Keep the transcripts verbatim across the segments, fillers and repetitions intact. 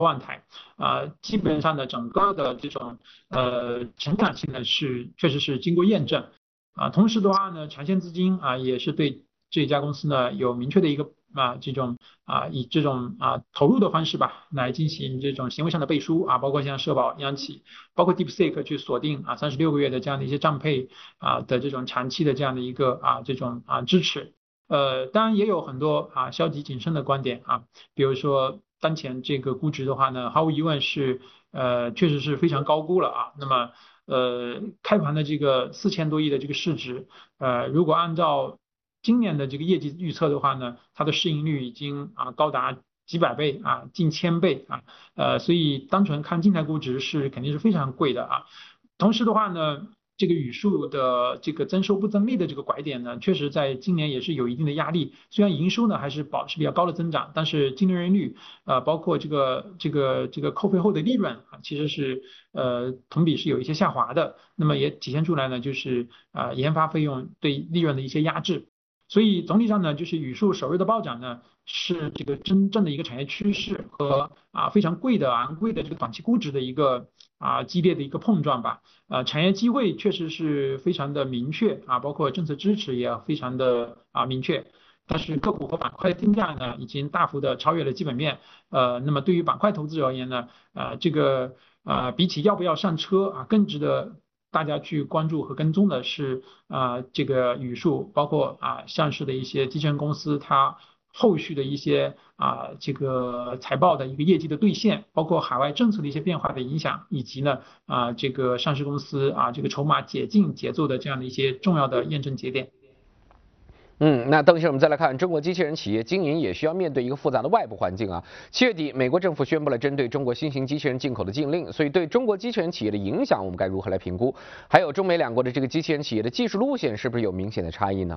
万台啊，基本上的整个的这种呃成长性呢是确实是经过验证啊。同时的话呢，长线资金啊也是对这家公司呢有明确的一个啊这种啊以这种啊投入的方式吧来进行这种行为上的背书啊，包括像社保、央企，包括 DeepSeek 去锁定啊三十六个月的这样的一些账配啊的这种长期的这样的一个啊这种啊支持。呃，当然也有很多啊消极谨慎的观点啊，比如说当前这个估值的话呢，毫无疑问是呃确实是非常高估了啊。那么呃开盘的这个四千多亿的这个市值，呃如果按照今年的这个业绩预测的话呢，它的市盈率已经啊高达几百倍啊，近千倍啊，呃所以单纯看静态估值是肯定是非常贵的啊。同时的话呢，这个语数的这个增收不增利的这个拐点呢，确实在今年也是有一定的压力。虽然营收呢还是保持比较高的增长，但是净利润率呃，包括这个这个这个扣费后的利润啊，其实是呃同比是有一些下滑的。那么也体现出来呢，就是啊、呃、研发费用对利润的一些压制。所以总体上呢，就是语数首日的暴涨呢，是这个真正的一个产业趋势和啊非常贵的昂贵的这个短期估值的一个啊激烈的一个碰撞吧。呃，产业机会确实是非常的明确啊，包括政策支持也非常的啊明确。但是个股和板块的定价呢，已经大幅的超越了基本面。呃，那么对于板块投资者而言呢，呃，这个呃比起要不要上车啊，更值得大家去关注和跟踪的是啊这个语数，包括啊上市的一些机器人公司，它后续的一些啊这个财报的一个业绩的兑现，包括海外政策的一些变化的影响，以及呢啊这个上市公司啊这个筹码解禁节奏的这样的一些重要的验证节点。 嗯，那邓先生，我们再来看中国机器人企业经营也需要面对一个复杂的外部环境啊。七月底，美国政府宣布了针对中国新型机器人进口的禁令，所以对中国机器人企业的影响，我们该如何来评估？还有中美两国的这个机器人企业的技术路线是不是有明显的差异呢？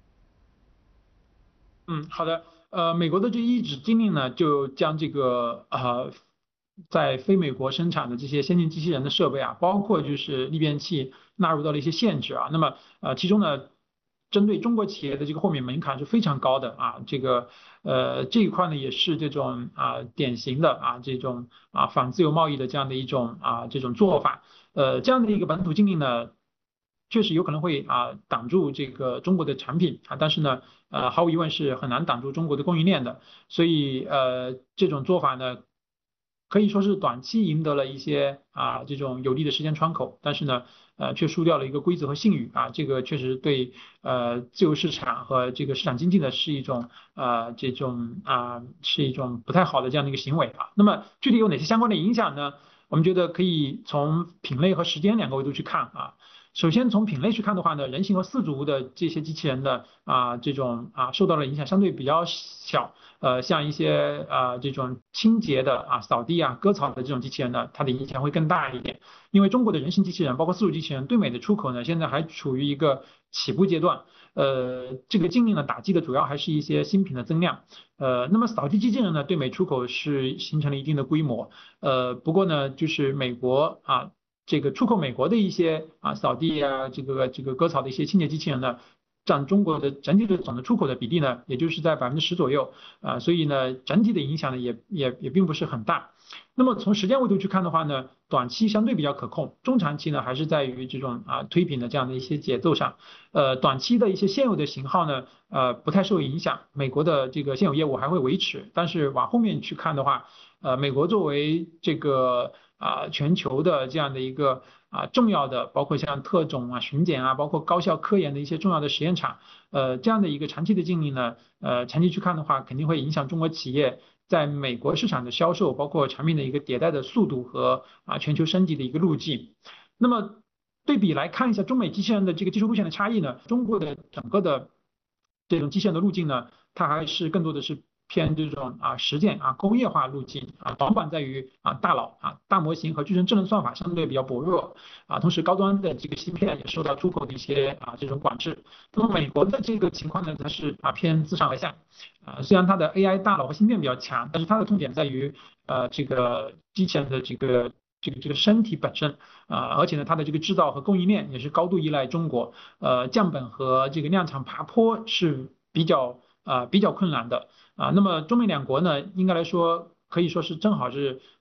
嗯，好的。呃，美国的这一纸禁令呢，就将这个呃，在非美国生产的这些先进机器人的设备啊，包括就是裂变器纳入到了一些限制啊。那么呃，其中呢，针对中国企业的这个豁免门槛是非常高的啊。这个呃这一块呢，也是这种啊典型的啊这种啊反自由贸易的这样的一种啊这种做法。呃，这样的一个本土禁令呢。确实有可能会啊挡住这个中国的产品啊，但是呢，呃，毫无疑问是很难挡住中国的供应链的，所以呃，这种做法呢，可以说是短期赢得了一些啊这种有利的时间窗口，但是呢，呃，却输掉了一个规则和信誉啊，这个确实对呃自由市场和这个市场经济呢是一种呃这种啊是一种不太好的这样的一个行为啊。那么具体有哪些相关的影响呢？我们觉得可以从品类和时间两个维度去看啊。首先从品类去看的话呢，人形和四足的这些机器人的啊这种啊受到的影响相对比较小。呃，像一些啊这种清洁的啊扫地啊割草的这种机器人呢，它的影响会更大一点。因为中国的人形机器人，包括四足机器人，对美的出口呢，现在还处于一个起步阶段。呃，这个禁令呢打击的主要还是一些新品的增量。呃，那么扫地机器人呢，对美出口是形成了一定的规模。呃，不过呢，就是美国啊。这个出口美国的一些啊扫地啊，这个这个割草的一些清洁机器人呢，占中国的整体的总的出口的比例呢，也就是在百分之十左右啊，所以呢，整体的影响呢也也也并不是很大。那么从时间维度去看的话呢，短期相对比较可控，中长期呢还是在于这种啊推品的这样的一些节奏上。呃，短期的一些现有的型号呢，呃不太受影响，美国的这个现有业务还会维持，但是往后面去看的话，呃，美国作为这个啊全球的这样的一个啊重要的，包括像特种啊、巡检啊，包括高校科研的一些重要的实验场，呃，这样的一个长期的禁令呢，呃，长期去看的话，肯定会影响中国企业在美国市场的销售，包括产品的一个迭代的速度和啊全球升级的一个路径。那么对比来看一下中美机器人的这个技术路线的差异呢，中国的整个的这种机器人的路径呢，它还是更多的是偏这种啊实践啊工业化路径啊，短板在于啊大脑啊大模型和矩阵智能算法相对比较薄弱啊，同时高端的这个芯片也受到出口的一些啊这种管制。那么美国的这个情况呢，它是啊偏自上而下啊，虽然它的 A I 大脑和芯片比较强，但是它的痛点在于呃这个机器人的这个这个这个身体本身啊，而且呢它的这个制造和供应链也是高度依赖中国，呃降本和这个量产爬坡是比较啊、呃比较困难的。啊，那么中美两国呢，应该来说可以说是正好是